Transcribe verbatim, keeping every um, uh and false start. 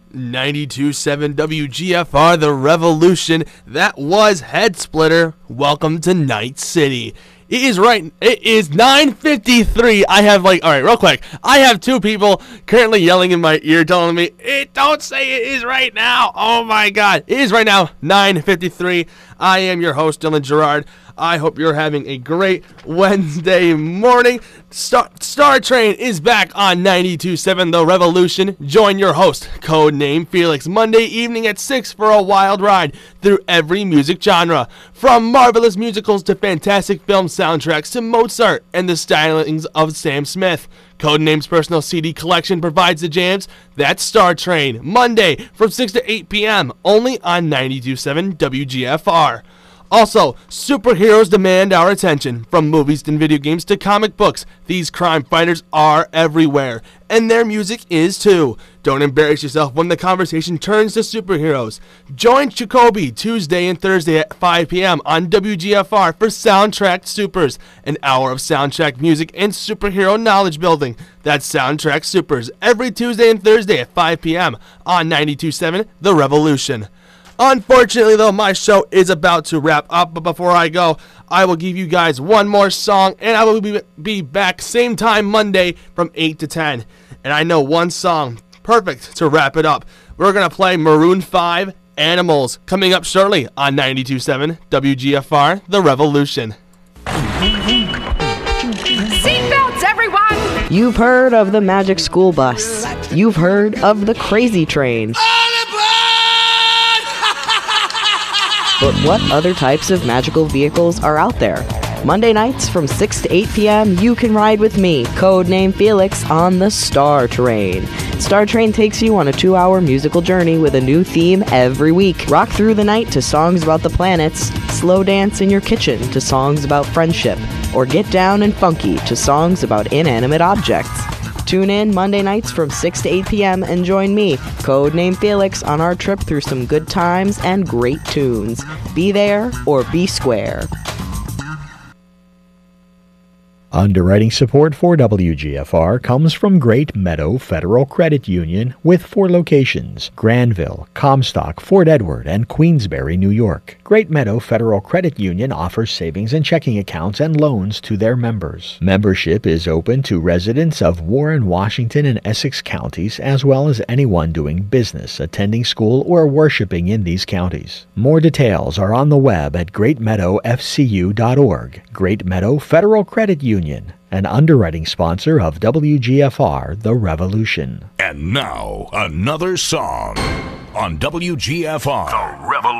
ninety-two point seven W G F R, The Revolution. That was Head Splitter. Welcome to Night City. It is right. It is nine fifty-three. I have like, all right, real quick. I have two people currently yelling in my ear telling me, it don't say it is right now. Oh my God. It is right now nine fifty-three. I am your host, Dylan Gerard. I hope you're having a great Wednesday morning. Star, Star Train is back on ninety-two point seven The Revolution. Join your host, codename Felix, Monday evening at six for a wild ride through every music genre. From marvelous musicals to fantastic film soundtracks to Mozart and the stylings of Sam Smith. Codename's personal C D collection provides the jams. That's Star Train, Monday from six to eight p.m. only on ninety-two point seven W G F R. Also, superheroes demand our attention. From movies and video games to comic books, these crime fighters are everywhere. And their music is too. Don't embarrass yourself when the conversation turns to superheroes. Join Jacoby Tuesday and Thursday at five p.m. on W G F R for Soundtrack Supers, an hour of soundtrack music and superhero knowledge building. That's Soundtrack Supers, every Tuesday and Thursday at five p.m. on ninety-two point seven The Revolution. Unfortunately, though, my show is about to wrap up, but before I go, I will give you guys one more song, and I will be, be back same time Monday from eight to ten. And I know one song, perfect to wrap it up. We're going to play Maroon five, Animals, coming up shortly on ninety-two point seven W G F R, The Revolution. Seatbelts, everyone! You've heard of the Magic School Bus. You've heard of the Crazy Train. But what other types of magical vehicles are out there? Monday nights from six to eight p.m. you can ride with me, codename Felix, on the Star Train. Star Train takes you on a two-hour musical journey with a new theme every week. Rock through the night to songs about the planets, slow dance in your kitchen to songs about friendship, or get down and funky to songs about inanimate objects. Tune in Monday nights from six to eight p.m. and join me, codename Felix, on our trip through some good times and great tunes. Be there or be square. Underwriting support for W G F R comes from Great Meadow Federal Credit Union with four locations: Granville, Comstock, Fort Edward, and Queensbury, New York. Great Meadow Federal Credit Union offers savings and checking accounts and loans to their members. Membership is open to residents of Warren, Washington, and Essex counties, as well as anyone doing business, attending school, or worshiping in these counties. More details are on the web at great meadow f c u dot org. Great Meadow Federal Credit Union, an underwriting sponsor of W G F R, The Revolution. And now, another song on W G F R, The Revolution.